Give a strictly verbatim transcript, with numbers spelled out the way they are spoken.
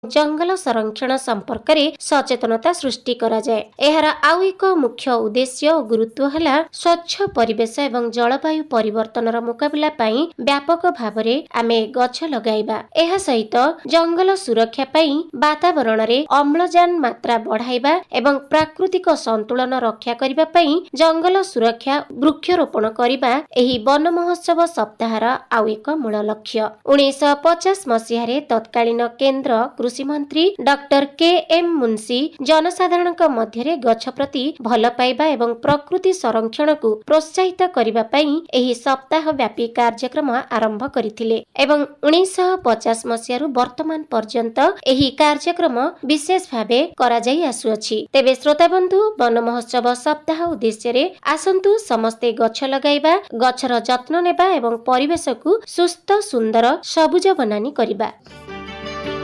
जंगल संरक्षण संपर्क में सचेतनता सृष्टि करा जाए। एहार आउ एक मुख्य उद्देश्य और गुरुत्व हला स्वच्छ परिवेश एवं जलवायु परिवर्तन मुकाबला पाई व्यापक भाव में आमे गछ लगाइबा। एहा सहित जंगल सुरक्षा पाई वातावरण रे अम्लजान मात्रा बढ़ाइबा एवं प्राकृतिक संतुलन रक्षा करिबा पाई जंगल सुरक्षा वृक्षरोपण करिबा एही वन महोत्सव सप्ताहर आउ एक मूल लक्ष्य। उन्नीस पचास मसीह तत्कालीन केन्द्र कृषि मंत्री डॉक्टर के एम मुंशी जनसाधारण मध्य गछ प्रति भल पाइबा एवं प्रकृति संरक्षण को प्रोत्साहित करिबा पई एही सप्ताह व्यापी कार्यक्रम आरंभ करिथिले एवं उन्नीस पचास मसीह वर्तमान पर्यंत एही कार्यक्रम विशेष भावे करा जाई आसुअछि। तेबे श्रोता बंधु वन महोत्सव सप्ताह उद्देश्य रे आसंतु समस्ते गछ लगाइबा, गछर जत्न नेबा एवं परिवेश को सुस्थ सुंदर सबुज बनानी करिबा।